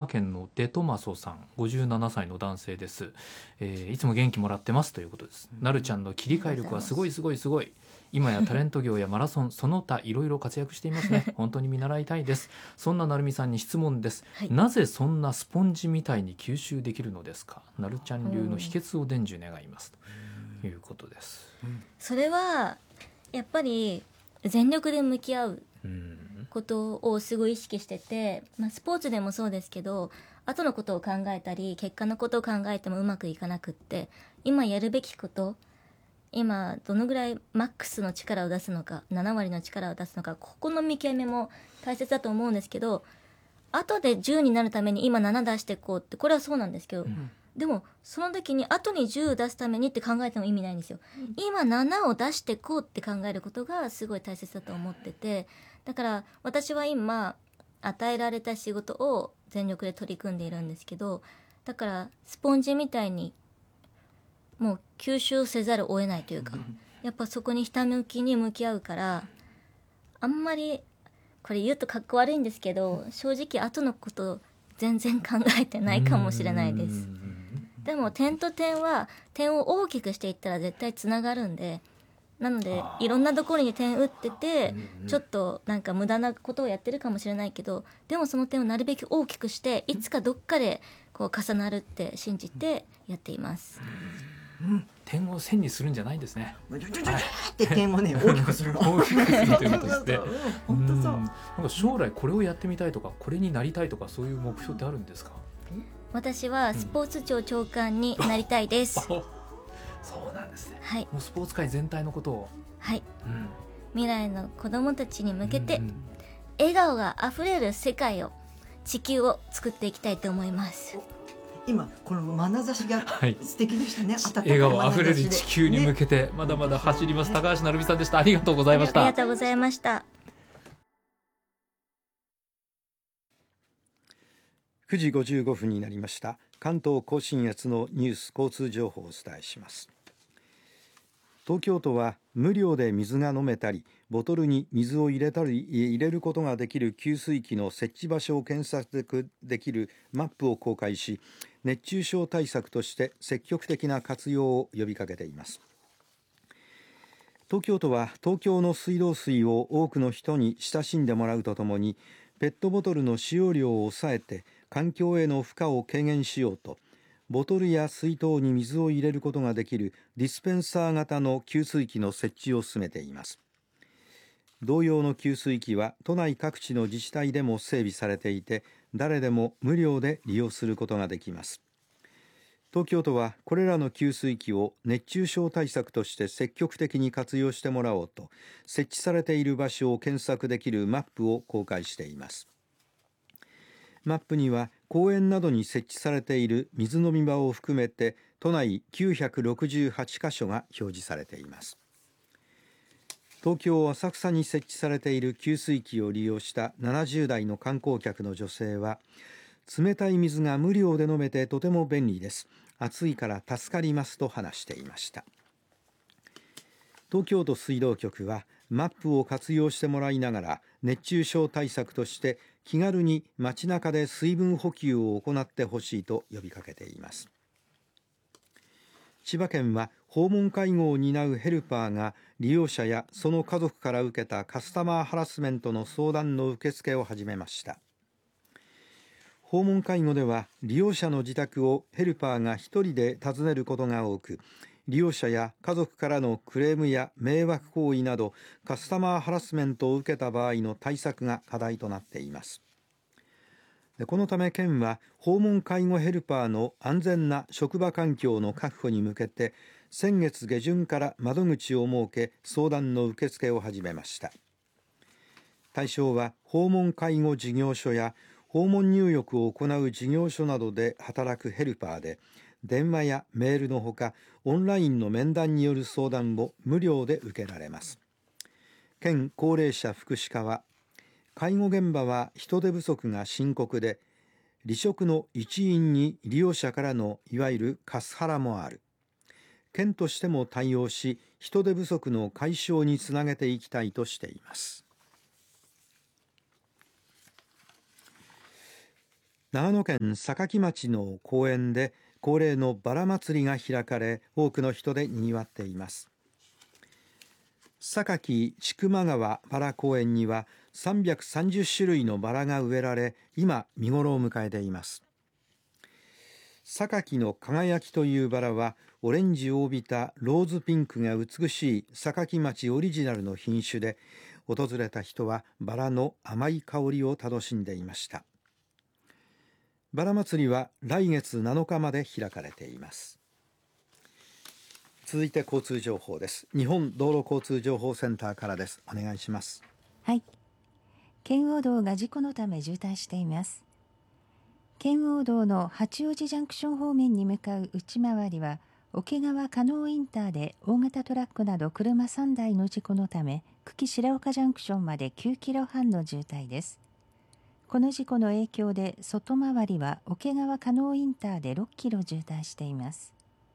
県のデトマソさん、57歳の男性です。いつも元気もらってますということです。なるちゃんの切り替え力はすごいすごいすごい。今やタレント業やマラソンその他いろいろ活躍していますね。本当に見習いたいです。そんななるみさんに質問です、 はい、 なぜそんなスポンジみたいに吸収できるのですか。なるちゃん流の秘訣を伝授願いますということです。 それはやっぱり全力で向き合ううんことをすごい意識してて、スポーツでもそうですけど、後のことを考えたり結果のことを考えてもうまくいかなくって、今やるべきこと、今どのぐらいマックスの力を出すのか、7割の力を出すのか、ここの見極めも大切だと思うんですけど、後で10になるために今7出していこうって、これはそうなんですけど、でもその時に後に10出すためにって考えても意味ないんですよ。今7を出していこうって考えることがすごい大切だと思ってて、だから私は今与えられた仕事を全力で取り組んでいるんですけど、だからスポンジみたいにもう吸収せざるを得ないというか、やっぱそこにひたむきに向き合うから、あんまりこれ言うとかっこ悪いんですけど、正直後のこと全然考えてないかもしれないです。でも点と点は点を大きくしていったら絶対つながるんで、なのでいろんなところに点打ってて、ちょっとなんか無駄なことをやってるかもしれないけど、でもその点をなるべく大きくしていつかどっかでこう重なるって信じてやっています。 点を線にするんじゃないんですね。 って点をね大きくするの。 大きくするということですね。 本当そう。 なんか将来これをやってみたいとか、これになりたいとか、そういう目標ってあるんですか。 私はスポーツ庁長官になりたいです。 そうなんですね。 はい、 もうスポーツ界全体のことを、 はい、 うん、 未来の子どもたちに向けて、 うんうん、 笑顔があふれる世界を、地球を作っていきたいと思います。 今この眼差しが素敵でしたね。 笑顔あふれる地球に向けて、まだまだ走ります。高橋成美さんでした。ありがとうございました。 ありがとうございました。 9時55分になりました。関東甲信越のニュース交通情報をお伝えします。東京都は無料で水が飲めたりボトルに水を入れることができる給水器の設置場所を検索できるマップを公開し、熱中症対策として積極的な活用を呼びかけています。東京都は東京の水道水を多くの人に親しんでもらうとともに、ペットボトルの使用量を抑えて環境への負荷を軽減しようと、ボトルや水筒に水を入れることができるディスペンサー型の給水器の設置を進めています。同様の給水器は都内各地の自治体でも整備されていて、誰でも無料で利用することができます。東京都はこれらの給水器を熱中症対策として積極的に活用してもらおうと、設置されている場所を検索できるマップを公開しています。マップには公園などに設置されている水飲み場を含めて都内968カ所が表示されています。東京浅草に設置されている給水器を利用した70代の観光客の女性は、冷たい水が無料で飲めてとても便利です。暑いから助かりますと話していました。東京都水道局はマップを活用してもらいながら熱中症対策として気軽に街中で水分補給を行ってほしいと呼びかけています。千葉県は訪問介護を担うヘルパーが利用者やその家族から受けたカスタマーハラスメントの相談の受付を始めました。訪問介護では利用者の自宅をヘルパーが一人で訪ねることが多く、利用者や家族からのクレームや迷惑行為などカスタマーハラスメントを受けた場合の対策が課題となっています。このため県は訪問介護ヘルパーの安全な職場環境の確保に向けて先月下旬から窓口を設け相談の受付を始めました。対象は訪問介護事業所や訪問入浴を行う事業所などで働くヘルパーで、電話やメールのほかオンラインの面談による相談も無料で受けられます。県高齢者福祉課は、介護現場は人手不足が深刻で、離職の一因に利用者からのいわゆるカスハラもある。県としても対応し、人手不足の解消につなげていきたいとしています。 長野県坂城町の公園で恒例のバラ祭りが開かれ、多くの人で賑わっています。坂城千曲川バラ公園には330種類のバラが植えられ、今見頃を迎えています。坂城の輝きというバラはオレンジを帯びたローズピンクが美しい坂城町オリジナルの品種で、訪れた人はバラの甘い香りを楽しんでいました。バラ祭りは来月7日まで開かれています。続いて交通情報です。日本道路交通情報センターからです。お願いします。 はい、圏央道が事故のため渋滞しています。圏央道の八王子ジャンクション方面に向かう内回りは桶川加納インターで大型トラックなど車3台の事故のため、久喜白岡ジャンクションまで9キロ半の渋滞です。この事故の影響で外回りは桶川加納インターで6キロ渋滞しています。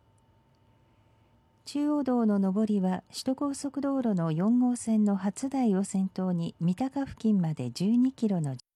中央道の上りは首都高速道路の4号線の初台を先頭に三鷹付近まで12キロの。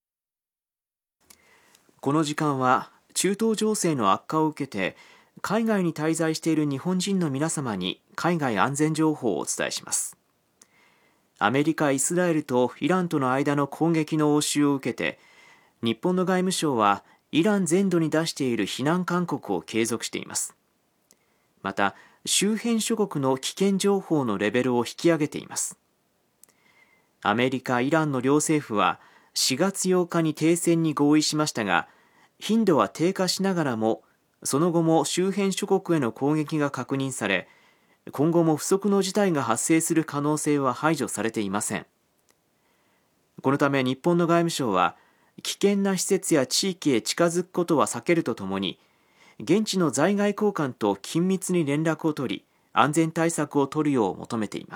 この時間は中東情勢の悪化を受けて海外に滞在している日本人の皆様に海外安全情報をお伝えします。アメリカ、イスラエルとイランとの間の攻撃の応酬を受けて、日本の外務省はイラン全土に出している非難勧告を継続しています。また周辺諸国の危険情報のレベルを引き上げています。アメリカ、イランの両政府は4月8日に停戦に合意しましたが、頻度は低下しながらもその後も周辺諸国への攻撃が確認され、今後も不測の事態が発生する可能性は排除されていません。このため日本の外務省は危険な施設や地域へ近づくことは避けるとともに、現地の在外公館と緊密に連絡を取り、安全対策を取るよう求めています。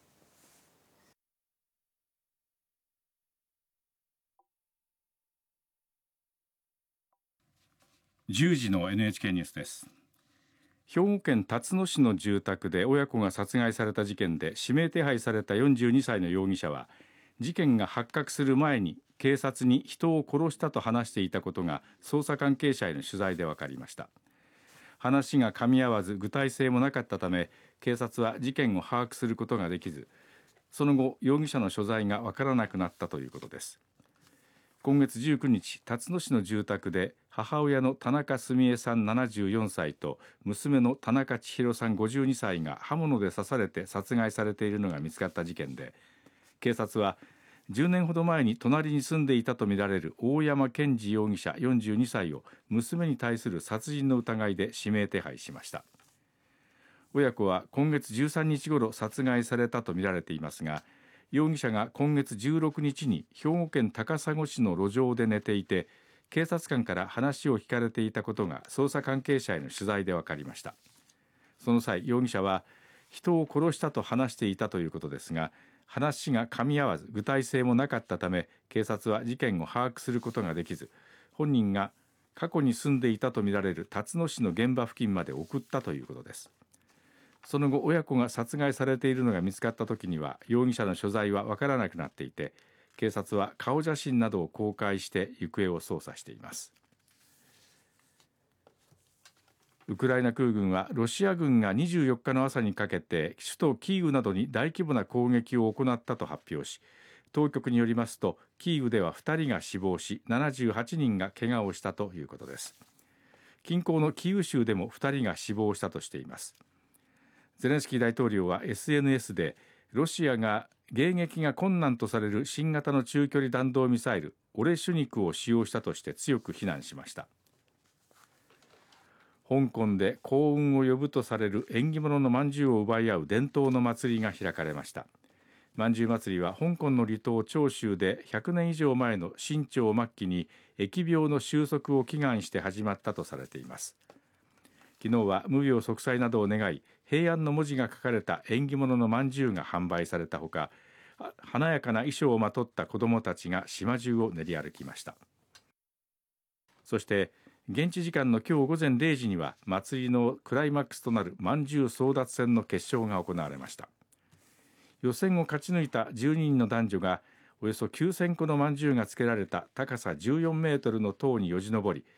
10時の NHK ニュースです。兵庫県辰野市の住宅で親子が殺害された事件で指名手配された42歳の容疑者は、事件が発覚する前に警察に人を殺したと話していたことが捜査関係者への取材で分かりました。話が噛み合わず具体性もなかったため、警察は事件を把握することができず、その後容疑者の所在が分からなくなったということです。今月19日、辰野市の住宅で母親の田中澄江さん74歳と娘の田中千尋さん52歳が刃物で刺されて殺害されているのが見つかった事件で、警察は10年ほど前に隣に住んでいたとみられる大山健二容疑者42歳を娘に対する殺人の疑いで指名手配しました。親子は今月13日ごろ殺害されたとみられていますが、容疑者が今月16日に兵庫県高砂市の路上で寝ていて、警察官から話を聞かれていたことが捜査関係者への取材で分かりました。その際、容疑者は人を殺したと話していたということですが、話が噛み合わず具体性もなかったため、警察は事件を把握することができず、本人が過去に住んでいたとみられる辰野市の現場付近まで送ったということです。その後、親子が殺害されているのが見つかった時には容疑者の所在は分からなくなっていて、警察は顔写真などを公開して行方を捜査しています。ウクライナ空軍はロシア軍が24日の朝にかけて首都キーウなどに大規模な攻撃を行ったと発表し、当局によりますとキーウでは2人が死亡し78人が怪我をしたということです。近郊のキーウ州でも2人が死亡したとしています。ゼレンスキー大統領は SNS で、ロシアが迎撃が困難とされる新型の中距離弾道ミサイルオレシュニクを使用したとして強く非難しました。香港で幸運を呼ぶとされる縁起物のまんじゅうを奪い合う伝統の祭りが開かれました。まんじゅう祭りは香港の離島長州で100年以上前の清朝末期に疫病の収束を祈願して始まったとされています。昨日は無病息災などを願い、平安の文字が書かれた縁起物のまんじゅうが販売されたほか、華やかな衣装をまとった子どもたちが島中を練り歩きました。そして現地時間の今日午前0時には祭りのクライマックスとなるまんじゅう争奪戦の決勝が行われました。予選を勝ち抜いた12人の男女がおよそ9000個のまんじゅうがつけられた高さ14メートルの塔によじ登り、